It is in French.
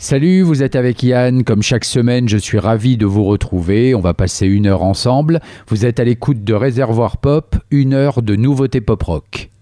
Salut, vous êtes avec Yann. Comme chaque semaine, je suis ravi de vous retrouver. On va passer 1 heure ensemble. Vous êtes à l'écoute de Réservoir Pop, 1 heure de nouveautés pop-rock.